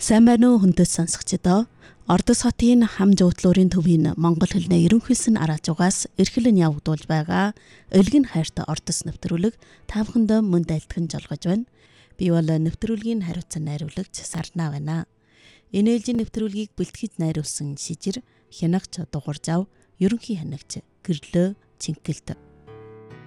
Сайн байна уу хүндэт сонсогчдоо. Ордос хотын хам жуудлуурын төвийн монгол хэлний ерөнхийлсөн араажугаас эрхлэн явагдуулж байгаа Элгэн хайртай ордос нэвтрүүлэг та бүхэнд мөн дайлтган жолгож байна. Би бол нэвтрүүлгийн хариуцсан найруулагч Сарна байна. Энэ ээлжийн нэвтрүүлгийг бэлтгэж найруулсан шижир Хянагч Дугуйржав, ерөнхий хянагч Гэрлөө Чингэлт.